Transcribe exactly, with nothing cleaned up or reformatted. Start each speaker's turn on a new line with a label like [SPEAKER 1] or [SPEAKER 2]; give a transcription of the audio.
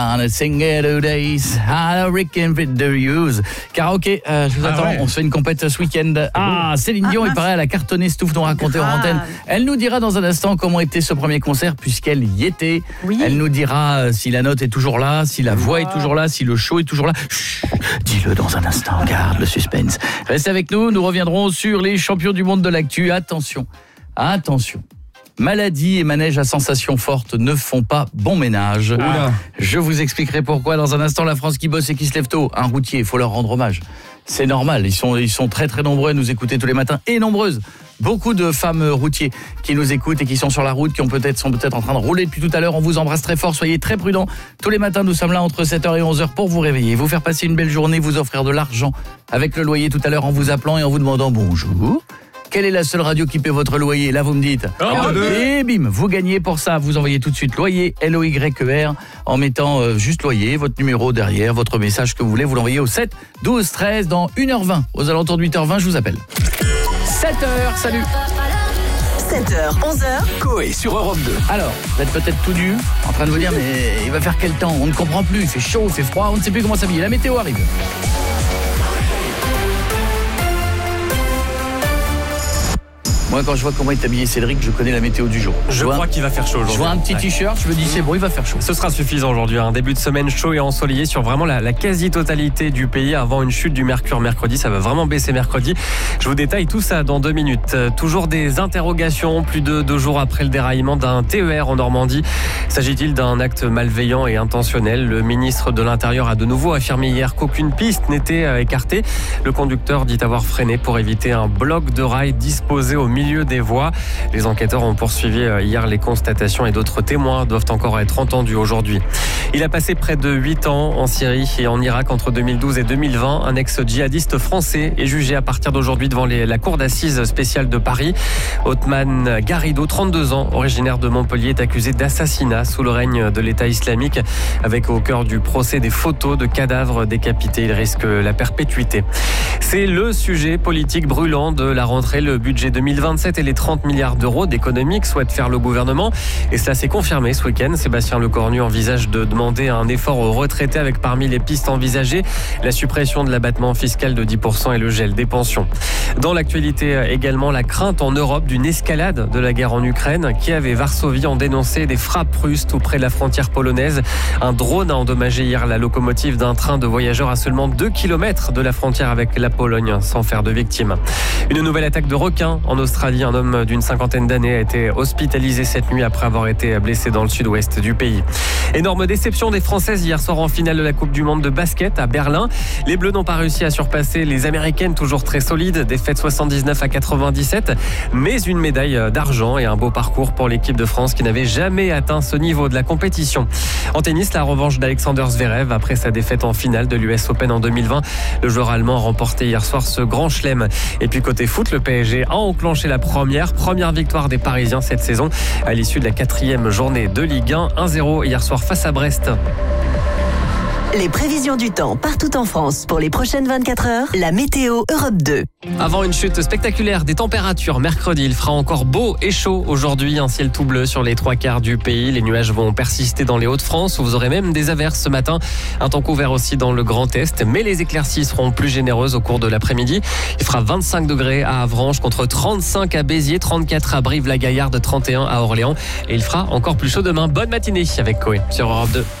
[SPEAKER 1] On a single days, I reckon with the use. Karaoké, euh, je vous attends, ah ouais. On se fait une compète ce week-end. Ah, Céline Dion, ah, il paraît, elle a cartonné, Stouff nous raconter en antenne. Elle nous dira dans un instant comment était ce premier concert, puisqu'elle y était. Oui. Elle nous dira euh, si la note est toujours là, si la voix est toujours là, si le show est toujours là. Chut, dis-le dans un instant, garde le suspense. Restez avec nous, nous reviendrons sur les champions du monde de l'actu. Attention, attention. Maladie et manège à sensations fortes ne font pas bon ménage. Ah. Je vous expliquerai pourquoi dans un instant. La France qui bosse et qui se lève tôt. Un routier, il faut leur rendre hommage. C'est normal, ils sont, ils sont très très nombreux à nous écouter tous les matins et nombreuses. Beaucoup de femmes routiers qui nous écoutent et qui sont sur la route, qui ont peut-être, sont peut-être en train de rouler depuis tout à l'heure. On vous embrasse très fort, soyez très prudents. Tous les matins, nous sommes là entre sept heures et onze heures pour vous réveiller, vous faire passer une belle journée, vous offrir de l'argent avec le loyer tout à l'heure en vous appelant et en vous demandant bonjour. Quelle est la seule radio qui paie votre loyer? Là, vous me dites. Oh, et bim, vous gagnez pour ça. Vous envoyez tout de suite loyer, L O Y E R, en mettant euh, juste loyer, votre numéro derrière, votre message que vous voulez. Vous l'envoyez au sept douze treize dans une heure vingt. Aux alentours de huit heures vingt, je vous appelle. sept heures, salut.
[SPEAKER 2] sept heures, onze heures.
[SPEAKER 3] Coé sur Europe deux.
[SPEAKER 1] Alors, vous êtes peut-être tout nu, en train de vous dire, mais il va faire quel temps? On ne comprend plus, il fait chaud, il fait froid, on ne sait plus comment s'habiller. La météo arrive. Moi, quand je vois comment est habillé Cédric, je connais la météo du jour.
[SPEAKER 4] Je, je crois un, qu'il va faire chaud aujourd'hui.
[SPEAKER 1] Je vois un petit ouais. t-shirt, je me dis c'est bon, il va faire chaud.
[SPEAKER 4] Ce sera suffisant aujourd'hui. Un début de semaine chaud et ensoleillé sur vraiment la, la quasi-totalité du pays avant une chute du mercure mercredi. Ça va vraiment baisser mercredi. Je vous détaille tout ça dans deux minutes. Euh, toujours des interrogations, plus de deux jours après le déraillement d'un T E R en Normandie. S'agit-il d'un acte malveillant et intentionnel? Le ministre de l'Intérieur a de nouveau affirmé hier qu'aucune piste n'était euh, écartée. Le conducteur dit avoir freiné pour éviter un bloc de rail disposé au milieu milieu des voies. Les enquêteurs ont poursuivi hier les constatations et d'autres témoins doivent encore être entendus aujourd'hui. Il a passé près de huit ans en Syrie et en Irak entre deux mille douze et deux mille vingt. Un ex-djihadiste français est jugé à partir d'aujourd'hui devant les, la cour d'assises spéciale de Paris. Othman Garrido, trente-deux ans, originaire de Montpellier, est accusé d'assassinat sous le règne de l'État islamique. Avec au cœur du procès des photos de cadavres décapités. Il risque la perpétuité. C'est le sujet politique brûlant de la rentrée. Le budget deux mille vingt-sept et les trente milliards d'euros d'économie que souhaite faire le gouvernement. Et cela s'est confirmé ce week-end. Sébastien Lecornu envisage de demander un effort aux retraités avec parmi les pistes envisagées la suppression de l'abattement fiscal de dix pour cent et le gel des pensions. Dans l'actualité également, la crainte en Europe d'une escalade de la guerre en Ukraine. Kiev et Varsovie ont dénoncé des frappes russes tout près de la frontière polonaise. Un drone a endommagé hier la locomotive d'un train de voyageurs à seulement deux kilomètres de la frontière avec la Pologne sans faire de victimes. Une nouvelle attaque de requins en Australie. Un homme d'une cinquantaine d'années a été hospitalisé cette nuit après avoir été blessé dans le sud-ouest du pays. Énorme déception des Françaises hier soir en finale de la Coupe du Monde de basket à Berlin. Les Bleus n'ont pas réussi à surpasser les Américaines, toujours très solides, défaite soixante-dix-neuf à quatre-vingt-dix-sept, mais une médaille d'argent et un beau parcours pour l'équipe de France qui n'avait jamais atteint ce niveau de la compétition. En tennis, la revanche d'Alexander Zverev après sa défaite en finale de l'U S Open en deux mille vingt. Le joueur allemand a remporté hier soir ce grand chelem. Et puis côté foot, le P S G a enclenché la première, première victoire des Parisiens cette saison à l'issue de la quatrième journée de Ligue un, un zéro hier soir face à Brest.
[SPEAKER 2] Les prévisions du temps partout en France pour les prochaines vingt-quatre heures, la météo Europe deux.
[SPEAKER 4] Avant une chute spectaculaire des températures mercredi, il fera encore beau et chaud aujourd'hui, un ciel tout bleu sur les trois quarts du pays. Les nuages vont persister dans les Hauts-de-France où vous aurez même des averses ce matin. Un temps couvert aussi dans le Grand Est, mais les éclaircies seront plus généreuses au cours de l'après-midi. Il fera vingt-cinq degrés à Avranches contre trente-cinq à Béziers, trente-quatre à Brive-la-Gaillarde, trente et un à Orléans. Et il fera encore plus chaud demain. Bonne matinée avec Coé sur Europe deux.